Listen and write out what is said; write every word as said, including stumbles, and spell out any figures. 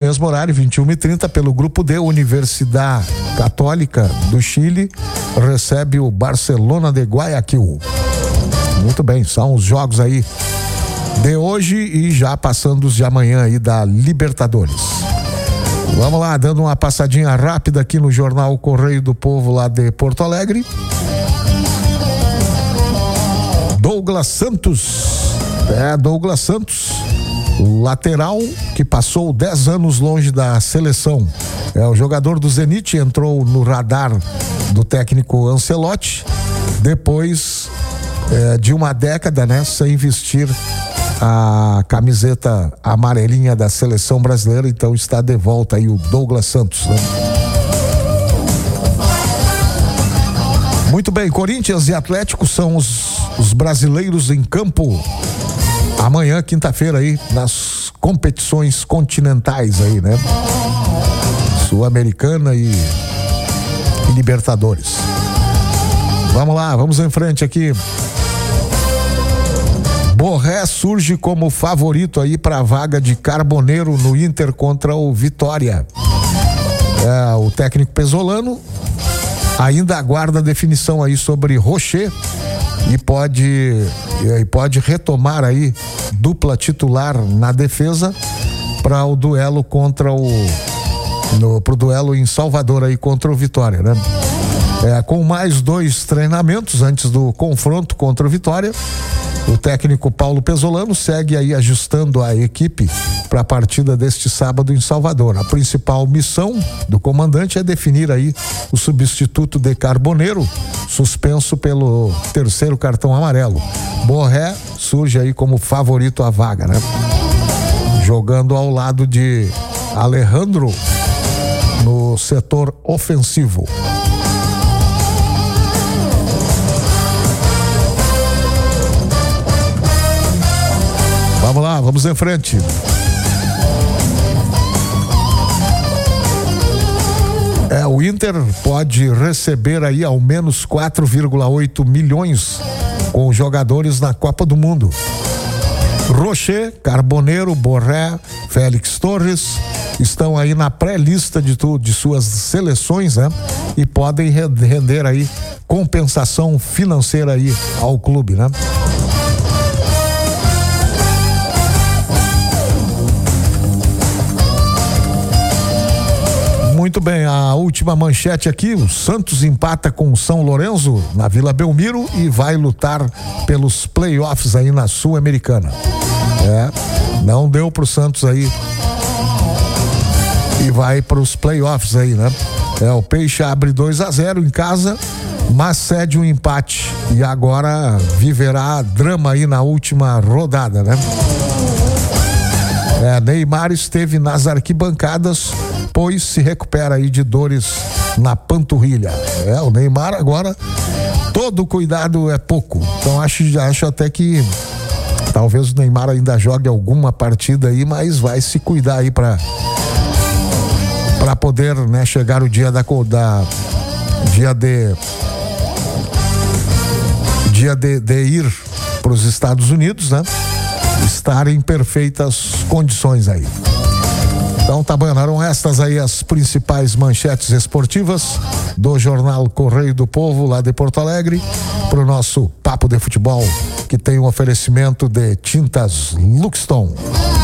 mesmo horário, vinte e uma e trinta, pelo grupo D, Universidade Católica do Chile recebe o Barcelona de Guayaquil. Muito bem, são os jogos aí de hoje e já passando os de amanhã aí da Libertadores. Vamos lá, dando uma passadinha rápida aqui no jornal Correio do Povo lá de Porto Alegre. Douglas Santos, é Douglas Santos, lateral que passou dez anos longe da seleção. É o jogador do Zenit, entrou no radar do técnico Ancelotti depois é, de uma década, né, sem vestir a camiseta amarelinha da seleção brasileira. Então está de volta aí o Douglas Santos, né? Muito bem, Corinthians e Atlético são os, os brasileiros em campo amanhã, quinta-feira aí, nas competições continentais aí, né? Sul-Americana e, e Libertadores. Vamos lá, vamos em frente aqui. Borré surge como favorito aí para a vaga de Carboneiro no Inter contra o Vitória. É, o técnico pesolano ainda aguarda definição aí sobre Rocher e pode, e pode retomar aí dupla titular na defesa para o duelo contra o no, pro duelo em Salvador aí contra o Vitória, né? É, com mais dois treinamentos antes do confronto contra o Vitória, o técnico Paulo Pesolano segue aí ajustando a equipe para a partida deste sábado em Salvador. A principal missão do comandante é definir aí o substituto de Carboneiro, suspenso pelo terceiro cartão amarelo. Borré surge aí como favorito à vaga, né? Jogando ao lado de Alejandro no setor ofensivo. Vamos lá, vamos em frente. É, o Inter pode receber aí ao menos quatro vírgula oito milhões com jogadores na Copa do Mundo. Rocher, Carboneiro, Borré, Félix Torres estão aí na pré-lista de tudo, de suas seleções, né? E podem render aí compensação financeira aí ao clube, né? Muito bem, a última manchete aqui: o Santos empata com o São Lourenço na Vila Belmiro e vai lutar pelos playoffs aí na Sul-Americana. É, não deu pro Santos aí e vai pros playoffs aí, né? É, o Peixe abre dois a zero em casa, mas cede um empate e agora viverá drama aí na última rodada, né? É, Neymar esteve nas arquibancadas, pois se recupera aí de dores na panturrilha. É, o Neymar agora, todo cuidado é pouco. Então acho, acho até que talvez o Neymar ainda jogue alguma partida aí, mas vai se cuidar aí para para poder, né, chegar o dia da, da dia de dia de, de ir para os Estados Unidos, né? Estar em perfeitas condições aí. Então tá bom, eram estas aí as principais manchetes esportivas do jornal Correio do Povo lá de Porto Alegre pro nosso Papo de Futebol, que tem um oferecimento de tintas Luxton.